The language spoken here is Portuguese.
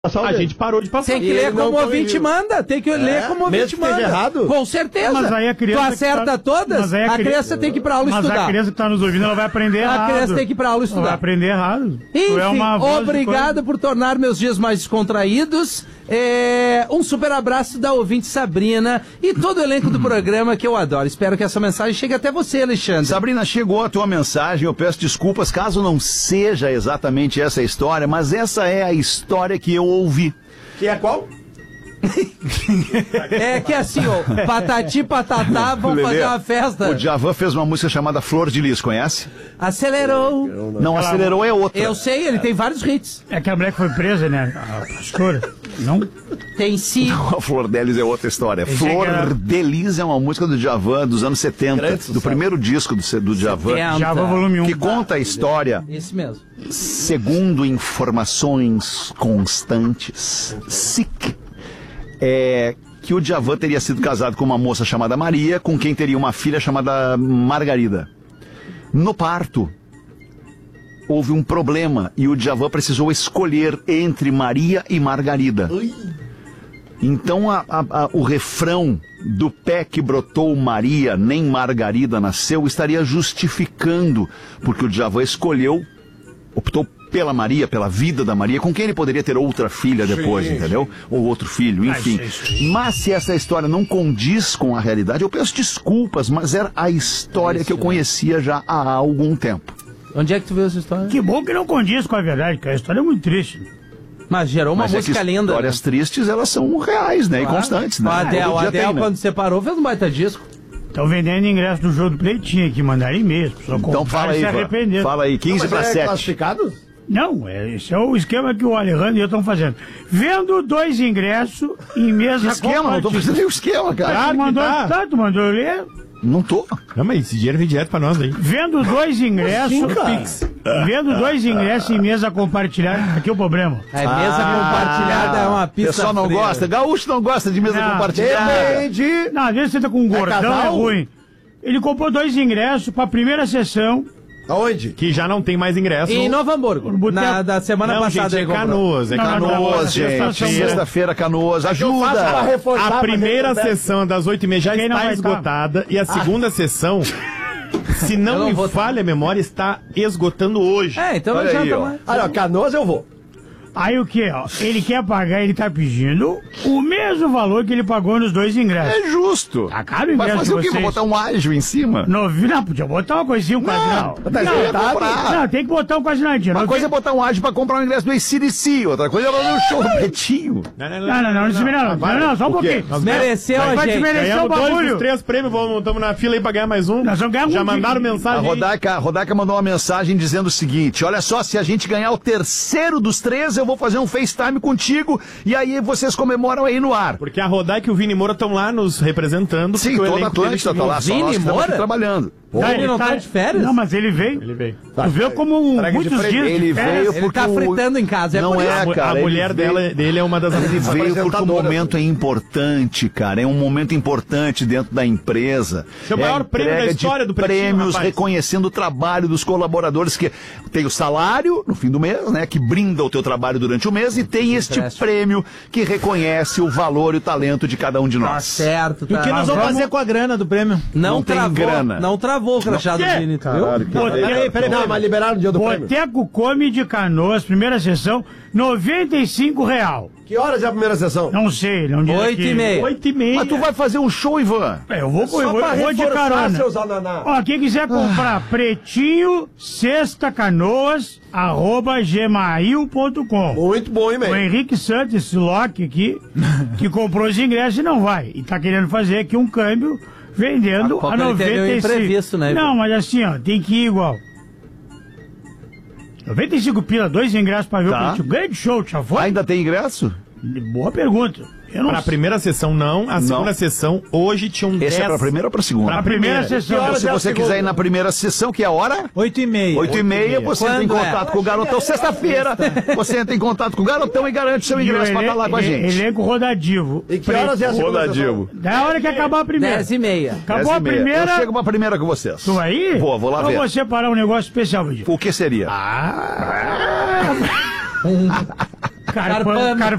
A gente parou de passar. Tem que ler como o ouvinte manda. Tem que ler como o ouvinte manda. Errado? Com certeza. Mas aí a criança tu acerta todas, a criança tem que ir pra aula estudar. Mas a criança que tá nos ouvindo, ela vai aprender errado. A criança tem que ir pra aula estudar. Ela vai aprender errado. Enfim, obrigado por tornar meus dias mais descontraídos. Um super abraço da ouvinte Sabrina e todo o elenco do programa que eu adoro. Espero que essa mensagem chegue até você, Alexandre. Sabrina, chegou a tua mensagem. Eu peço desculpas caso não seja exatamente essa história, mas essa é a história que eu ouvi. Que é qual? É que assim, ó, Patati Patatá vão fazer uma festa. O Djavan fez uma música chamada Flor de Lis, conhece? Acelerou. Não, Acelerou é outra. Eu sei, ele tem vários hits. É que a mulher que foi presa, né? A pastora. Não? Tem sim. A Flor de Lis é outra história. Flor de Lis é uma música do Djavan dos anos 70, do primeiro disco do Djavan. Djavan volume 1. Que conta a história. Esse mesmo. Segundo informações constantes, que o Djavan teria sido casado com uma moça chamada Maria, com quem teria uma filha chamada Margarida. No parto, houve um problema e o Djavan precisou escolher entre Maria e Margarida. Então o refrão do pé que brotou Maria, nem Margarida nasceu, estaria justificando, porque o Djavan optou pela Maria, pela vida da Maria, com quem ele poderia ter outra filha depois, entendeu? Ou outro filho, enfim. Mas se essa história não condiz com a realidade, eu peço desculpas, mas era a história que eu conhecia já há algum tempo. Onde é que tu viu essa história? Que bom que não condiz com a verdade, porque a história é muito triste. Mas gerou uma música linda. Histórias tristes, elas são reais, né? Claro. E constantes, né? O Adele, quando separou, fez um baita disco. Estão vendendo ingresso do jogo do Pretinho aqui, mandaram e-mail. Então fala aí, fala aí, 15 para 7. Classificados? Não, esse é o esquema que o Alejandro e eu estamos fazendo. Vendo 2 ingressos em mesa compartilhada. Não tô fazendo o esquema, cara. Tu mandou eu ler? Não tô. Não, mas esse dinheiro vem direto pra nós aí. Vendo 2 ingressos. Vendo 2 ingressos em mesa compartilhada. Aqui é o problema. Mesa compartilhada é uma pista. O pessoal não gosta. Gaúcho não gosta de mesa compartilhada. Depende. Não, às vezes você tá com um gordão, é ruim. Ele comprou 2 ingressos pra primeira sessão. Aonde? Que já não tem mais ingresso. Em Novo Hamburgo. Da semana passada. Gente, é Canoas. Canoas, gente. Sexta-feira, Canoas. Ajuda! A primeira sessão das 8h30 já está esgotada. E a segunda sessão, se não me falha a memória, está esgotando hoje. Então não adianta mais. Olha, Canoas eu vou. Aí o que, ó? Ele quer pagar, ele tá pedindo o mesmo valor que ele pagou nos 2 ingressos. É justo. Tá caro o ingresso. Vai fazer o quê? Vai botar um ágio em cima? Não, podia botar uma coisinha, um quadrão. Não, tem que botar um quadradinho. Uma coisa é botar um ágio pra comprar um ingresso do AC/DC, outra coisa é no show do Pretinho. Não, só um pouquinho. Mereceu a gente. Vai te merecer o bagulho. 3 prêmios, estamos na fila aí pra ganhar mais um. Nós vamos ganhar Já mandaram mensagem. A Rodaica mandou uma mensagem dizendo o seguinte: olha só, se a gente ganhar o terceiro dos 3, eu vou fazer um FaceTime contigo e aí vocês comemoram aí no ar. Porque a Rodaica e o Vini Moura estão lá nos representando. Sim, toda a Atlântida tá lá, só nós que estamos aqui trabalhando. Ele não tá de férias? Não, mas ele veio. Ele veio. Tu viu como muitos dias ele veio ele tá fritando em casa. Não cara. A mulher dele é uma das... Ele veio porque o momento é importante, cara. É um momento importante dentro da empresa. É o maior prêmio da história do Pretinho, prêmios reconhecendo o trabalho dos colaboradores, que tem o salário no fim do mês, né? Que brinda o teu trabalho durante o mês, e tem este prêmio que reconhece o valor e o talento de cada um de nós. Tá certo, tá. E o que nós vamos fazer com a grana do prêmio? Não tem grana. Não travou o crachá do Vini, viu? Peraí. Não, mas liberaram o dia do prêmio. Boteco Come de Canoas, primeira sessão, R$95. Que horas é a primeira sessão? Não sei, não diz 8h30. 8h30. Mas tu vai fazer um show, Ivan? Eu vou de carona. Ó, quem quiser comprar Pretinho, Sexta Canoas, @gmail.com. Muito bom, hein, O Henrique Santos, esse Loki aqui, que comprou os ingressos e não vai. E tá querendo fazer aqui um câmbio vendendo a 95. Né, não, mas assim, ó, tem que ir igual. 95 pila, 2 ingressos pra ver o Pretinho. Grande show, já foi? Ainda tem ingresso? Boa pergunta. Para a primeira sessão, não. A segunda sessão, hoje tinham 10... Esse é para a primeira ou para a segunda? Para a primeira sessão. Então, se você quiser ir na primeira sessão, que é a hora? 8h30. 8h30, você entra em contato com o Garotão. Sexta-feira, você entra em contato com o Garotão e garante seu ingresso para estar lá com a gente. Elenco rodativo. E que horas é a segunda rodativo? Da hora que acabar a primeira. 10h30. Acabou a primeira. Eu chego pra primeira com vocês. Tu vai ir? Vou lá ver. Vou separar um negócio especial, Vidir. O que seria? Carpano.